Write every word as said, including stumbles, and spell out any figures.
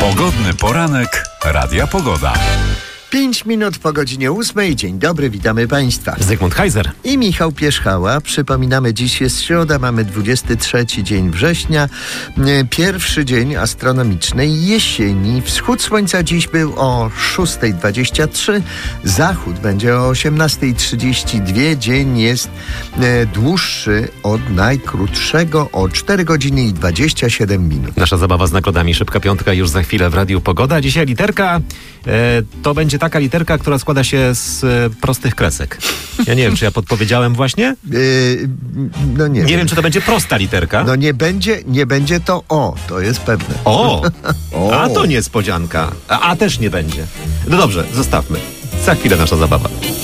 Pogodny poranek Radia Pogoda. Pięć minut po godzinie ósmej. Dzień dobry, witamy Państwa. Zygmunt Heiser I Michał Pierzchała. Przypominamy, dziś jest środa, mamy dwudziesty trzeci dzień września. Pierwszy dzień astronomicznej jesieni. Wschód słońca dziś był o szósta dwadzieścia trzy, zachód będzie o osiemnasta trzydzieści dwa. Dzień jest e, dłuższy od najkrótszego o cztery godziny i dwadzieścia siedem minut. Nasza zabawa z nagrodami, szybka piątka już za chwilę w Radiu Pogoda. Dzisiaj literka e, to będzie taka literka, która składa się z e, prostych kresek. Ja nie wiem, czy ja podpowiedziałem właśnie? Yy, no nie Nie wiem. wiem, czy to będzie prosta literka. No nie będzie, nie będzie to O, to jest pewne. O! O. A to niespodzianka. A, a też nie będzie. No dobrze, zostawmy. Za chwilę nasza zabawa.